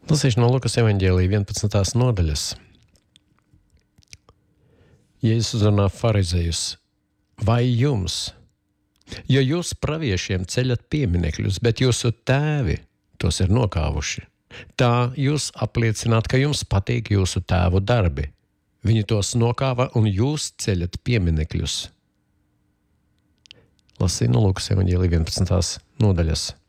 Lasīšu no Lukas evaņģēlija 11. nodaļas. Jēzus uzrunā farizejus: vai jums, jo jūs praviešiem ceļat pieminekļus, bet jūsu tēvi tos ir nokāvuši, tā jūs apliecināt, ka jums patīk jūsu tēvu darbi. Viņi tos nokāva un jūs ceļat pieminekļus. Lasīju no Lukas evaņģēlija 11. nodaļas.